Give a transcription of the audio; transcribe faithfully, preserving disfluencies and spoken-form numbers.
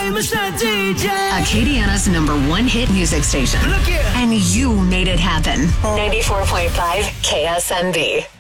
Mister D J. Acadiana's number one hit music station. Look here. And you made it happen. ninety-four point five K S M B.